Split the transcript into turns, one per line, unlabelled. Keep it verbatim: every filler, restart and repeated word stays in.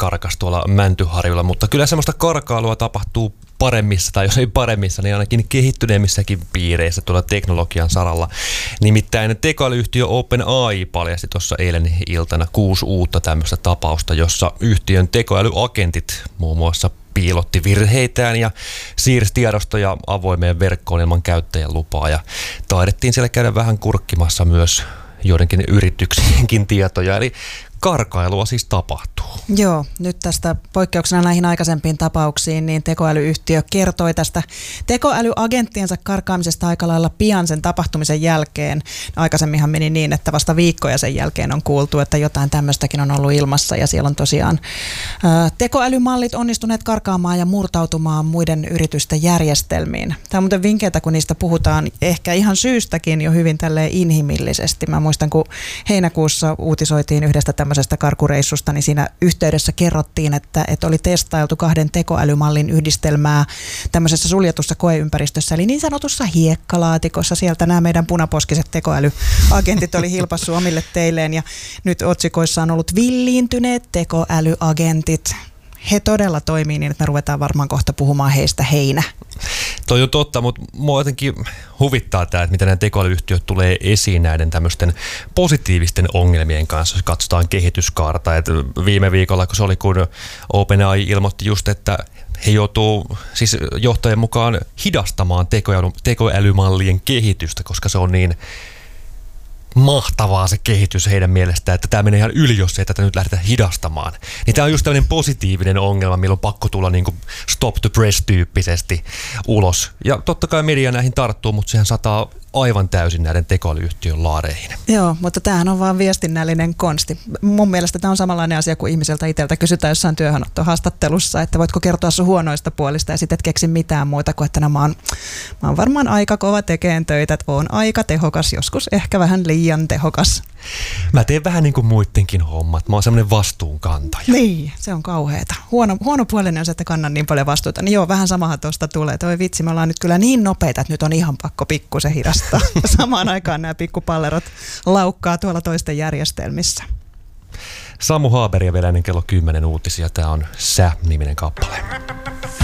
karkas tuolla Mäntyharjulla, mutta kyllä semmoista karkailua tapahtuu paremmissa, tai jos ei paremmissa, niin ainakin kehittyneemmissäkin piireissä tuolla teknologian saralla. Nimittäin tekoälyyhtiö OpenAI paljasti tuossa eilen iltana kuusi uutta tämmöistä tapausta, jossa yhtiön tekoälyagentit muun muassa piilotti virheitään ja siirsi tiedostoja avoimeen verkkoon ilman käyttäjän lupaa. Ja taidettiin siellä käydä vähän kurkkimassa myös joidenkin yrityksienkin tietoja, eli karkailua siis tapahtuu.
Joo, nyt tästä poikkeuksena näihin aikaisempiin tapauksiin, niin tekoälyyhtiö kertoi tästä tekoälyagenttiensa karkaamisesta aika lailla pian sen tapahtumisen jälkeen. Aikaisemminhan meni niin, että vasta viikkoja sen jälkeen on kuultu, että jotain tämmöistäkin on ollut ilmassa, ja siellä on tosiaan ää, tekoälymallit onnistuneet karkaamaan ja murtautumaan muiden yritysten järjestelmiin. Tämä on muuten vinkeitä, kun niistä puhutaan ehkä ihan syystäkin jo hyvin tälleen inhimillisesti. Mä muistan, kun heinäkuussa uutisoitiin yhdestä tämmöisestä karkureissusta, niin siinä yhteydessä kerrottiin, että, että oli testailtu kahden tekoälymallin yhdistelmää tämmöisessä suljetussa koeympäristössä, eli niin sanotussa hiekkalaatikossa. Sieltä nämä meidän punaposkiset tekoälyagentit oli hilpassu omille teilleen, ja nyt otsikoissa on ollut villiintyneet tekoälyagentit. He todella toimii niin, että me ruvetaan varmaan kohta puhumaan heistä heinä.
Toi on totta, mutta mua jotenkin huvittaa tämä, että miten nämä tekoälyyhtiöt tulee esiin näiden tämmöisten positiivisten ongelmien kanssa, jos katsotaan kehityskaarta. Et viime viikolla, kun se oli, kun OpenAI ilmoitti just, että he joutuu siis johtajien mukaan hidastamaan tekoäly, tekoälymallien kehitystä, koska se on niin mahtavaa se kehitys heidän mielestään, että tämä menee ihan yli, jos ei tätä nyt lähdetä hidastamaan. Niin tämä on just tämmöinen positiivinen ongelma, milloin on pakko tulla niin kuin stop the press-tyyppisesti ulos. Ja totta kai media näihin tarttuu, mutta sehän sataa aivan täysin näiden tekoälyyhtiön laareihin.
Joo, mutta tämähän on vaan viestinnällinen konsti. Mun mielestä tämä on samanlainen asia kuin ihmiseltä itseltä kysytään jossain työhönottohaastattelussa, että voitko kertoa sun huonoista puolista, ja sitten et keksi mitään muuta kuin, että no, mä, oon, mä oon varmaan aika kova tekeen töitä, että oon aika tehokas, joskus ehkä vähän liian tehokas.
Mä teen vähän niin kuin muidenkin hommat. Mä oon semmoinen vastuunkantaja.
Niin, se on kauheeta. Huono, huono puolinen on se, että kannan niin paljon vastuuta. Niin joo, vähän samahan tuosta tulee. Toi vitsi, me ollaan nyt kyllä niin nopeita, että nyt on ihan pakko pikkusen hidastaa. Samaan aikaan nämä pikkupallerot laukkaa tuolla toisten järjestelmissä.
Samu Haaberi ja vielä ennen kello kymmenen uutisia. Tämä on Sä-niminen kappale.